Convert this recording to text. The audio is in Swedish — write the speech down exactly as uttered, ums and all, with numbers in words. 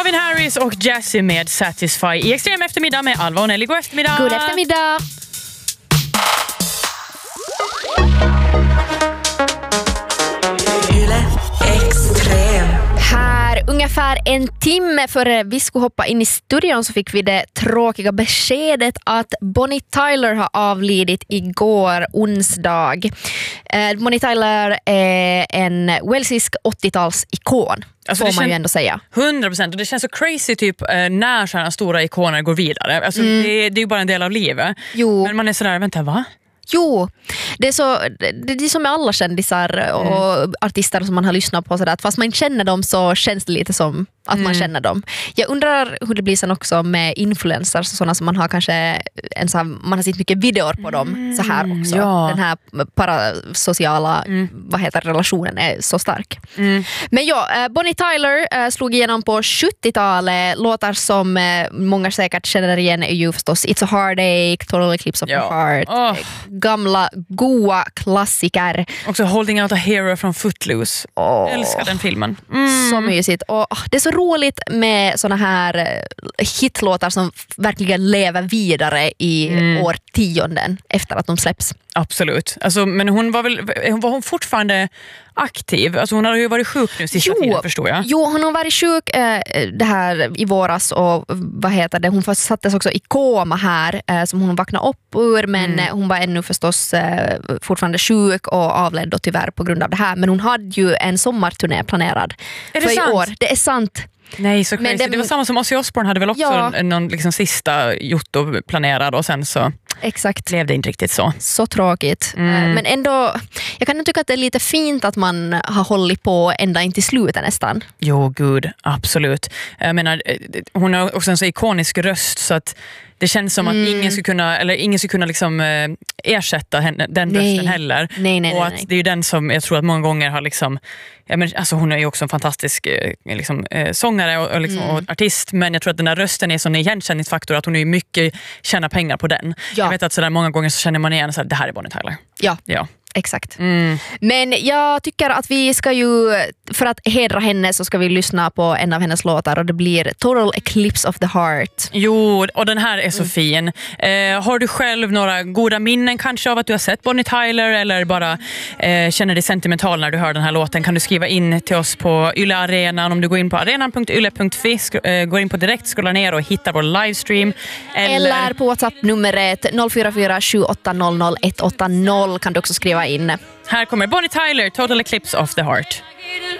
Calvin Harris och Jessie med Satisfy i Extrem eftermiddag med Alva och Nelly. God eftermiddag. God eftermiddag. Här ungefär en timme före vi skulle hoppa in i studion så fick vi det tråkiga beskedet att Bonnie Tyler har avlidit igår onsdag. Eh, Bonnie Tyler är en walesisk åttiotalsikon. Alltså får man ju ändå säga. hundra procent. Och det känns så crazy typ när sådana stora ikoner går vidare. Alltså, mm. det, det är ju bara en del av livet. Jo. Men man är sådär, vänta, va? Jo, det är, så, det är som med alla kändisar och mm. artister som man har lyssnat på. Sådär, att fast man inte känner dem så känns det lite som att mm. man känner dem. Jag undrar hur det blir sen också med influencers och sådana som man har kanske en så här, man har sett mycket videor på dem mm. så här också. Ja. Den här parasociala mm. vad heter relationen är så stark. Mm. Men ja, Bonnie Tyler slog igenom på sjuttiotalet. Låtar som många säkert känner igen är ju förstås It's a Heartache, Total Eclipse of ja. the Heart. Oh. Gamla goa klassiker. Också Holding Out a Hero från Footloose. Oh. Jag älskar den filmen. Mm. Så mysigt. Och det är så roligt med såna här hitlåtar som verkligen lever vidare i mm. årtionden efter att de släpps. Absolut. Alltså, men hon var väl var hon fortfarande aktiv? Alltså hon har ju varit sjuk nu sista jo, tiden, förstår jag. Jo, hon har varit sjuk eh, det här i våras och vad heter det? Hon sattes också i koma här eh, som hon vaknade upp ur, men mm. hon var ännu förstås eh, fortfarande sjuk och avled då tyvärr på grund av det här. Men hon hade ju en sommarturné planerad är det för sant? i år. Det är sant. Nej, så crazy. Det, det var samma som Ozzy Osbourne hade väl också ja. någon liksom sista jotto planerad och sen så exakt. Blev det inte riktigt så. Så tråkigt. Mm. Men ändå, jag kan tycka att det är lite fint att man har hållit på ända in till slutet nästan. Jo, gud, absolut. Jag menar, hon har också en så ikonisk röst så att det känns som mm. att ingen skulle kunna eller ingen skulle kunna liksom eh, ersätta henne, den nej. rösten heller. Nej, nej, och att nej. det är ju den som jag tror att många gånger har liksom ja, men, alltså hon är ju också en fantastisk eh, liksom, eh, sångare och, och, liksom, mm. och artist, men jag tror att den där rösten är sån igenkänningsfaktor att hon är ju mycket tjänar pengar på den. Ja. Jag vet att sådär många gånger så känner man igen så här, det här är Bonnie Tyler. Ja. Ja. Exakt. Mm. Men jag tycker att vi ska ju, för att hedra henne så ska vi lyssna på en av hennes låtar och det blir Total Eclipse of the Heart. Jo, och den här är så mm. fin. Eh, har du själv några goda minnen kanske av att du har sett Bonnie Tyler eller bara eh, känner dig sentimental när du hör den här låten? Kan du skriva in till oss på Yle Arenan om du går in på arenan punkt yle punkt fi, sk- eh, går in på direkt, scrollar ner och hittar vår livestream. Eller, eller på WhatsApp-numret noll fyra fyra sju åtta noll noll ett åtta noll kan du också skriva in. Här kommer Bonnie Tyler, Total Eclipse of the Heart.